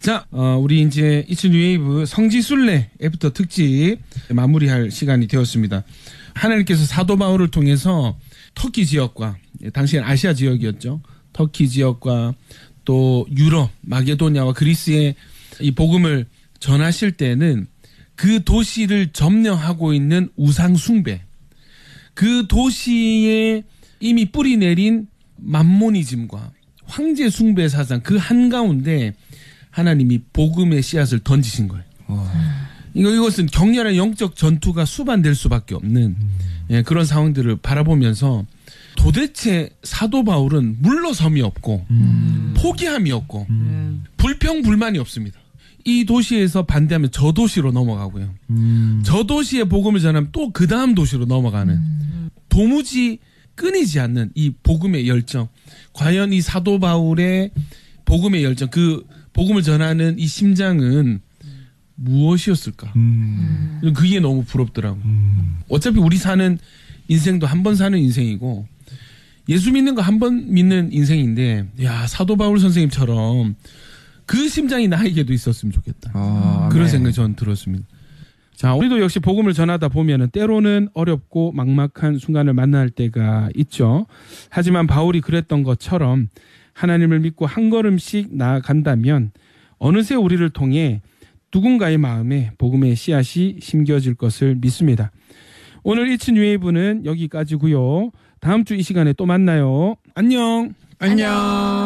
자, 우리 이제 이츠 뉴웨이브 성지순례 애프터 특집 마무리할 시간이 되었습니다. 하나님께서 사도 바울을 통해서 터키 지역과, 당시엔 아시아 지역이었죠. 터키 지역과 또 유럽, 마게도냐와 그리스의 이 복음을 전하실 때는 그 도시를 점령하고 있는 우상 숭배, 그 도시에 이미 뿌리 내린 맘모니즘과 황제 숭배 사상 그 한가운데 하나님이 복음의 씨앗을 던지신 거예요. 이것은 격렬한 영적 전투가 수반될 수밖에 없는 그런 상황들을 바라보면서 도대체 사도 바울은 물러섬이 없고 포기함이 없고 불평불만이 없습니다. 이 도시에서 반대하면 저 도시로 넘어가고요. 저 도시의 복음을 전하면 또 그 다음 도시로 넘어가는 도무지 끊이지 않는 이 복음의 열정. 과연 이 사도 바울의 복음의 열정, 그 복음을 전하는 이 심장은 무엇이었을까? 그게 너무 부럽더라고요. 어차피 우리 사는 인생도 한 번 사는 인생이고 예수 믿는 거 한 번 믿는 인생인데, 야, 사도 바울 선생님처럼 그 심장이 나에게도 있었으면 좋겠다. 그런 생각이 저는 들었습니다. 자, 우리도 역시 복음을 전하다 보면은 때로는 어렵고 막막한 순간을 만날 때가 있죠. 하지만 바울이 그랬던 것처럼 하나님을 믿고 한 걸음씩 나아간다면 어느새 우리를 통해 누군가의 마음에 복음의 씨앗이 심겨질 것을 믿습니다. 오늘 이츠 뉴웨이브는 여기까지고요. 다음 주 이 시간에 또 만나요. 안녕. 안녕.